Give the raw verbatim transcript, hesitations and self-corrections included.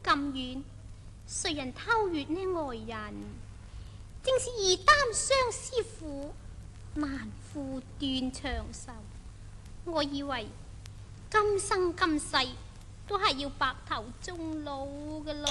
咁遠，誰人偷閱呢外人？正是義擔相思苦，難負斷腸愁。我以為今生今世都係要白頭終老㗎咯。